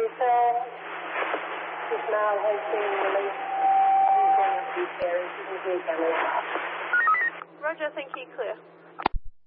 Ismail has been released. He's going up these stairs. You can see him coming. Roger, thank you, clear.